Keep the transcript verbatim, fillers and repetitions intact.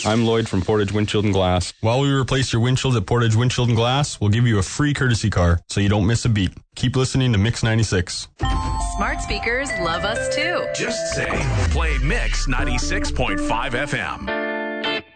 I'm Lloyd from Portage Windshield and Glass. While we replace your windshield at Portage Windshield and Glass, we'll give you a free courtesy car so you don't miss a beat. Keep listening to Mix ninety-six. Smart speakers love us too. Just say, play Mix ninety-six point five F M.